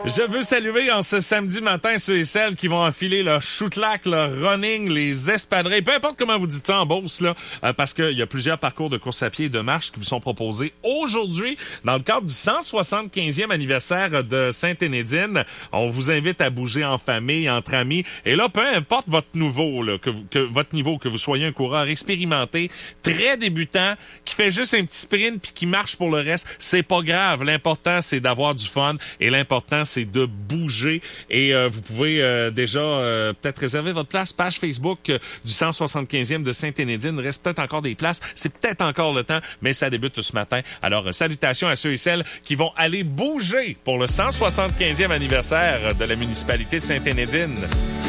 Je veux saluer en ce samedi matin ceux et celles qui vont enfiler leur shootlac, leur running, les espadrilles, peu importe comment vous dites ça en Beauce, là, parce qu'il y a plusieurs parcours de course à pied et de marche qui vous sont proposés aujourd'hui dans le cadre du 175e anniversaire de Sainte-Énédine. On vous invite à bouger en famille, entre amis. Et là, peu importe votre niveau, là, que vous soyez un coureur expérimenté, très débutant, qui fait juste un petit sprint puis qui marche pour le reste, c'est pas grave. L'important, c'est d'avoir du fun et l'important, c'est de bouger. Et vous pouvez déjà peut-être réserver votre place, page Facebook du 175e de Sainte-Énédine. Il reste peut-être encore des places. C'est peut-être encore le temps, mais ça débute ce matin. Alors, salutations à ceux et celles qui vont aller bouger pour le 175e anniversaire de la municipalité de Sainte-Énédine.